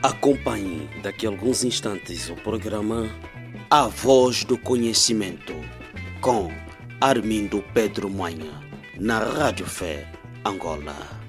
Acompanhe daqui a alguns instantes o programa A Voz do Conhecimento com Armindo Pedro Manha na Rádio Fé, Angola.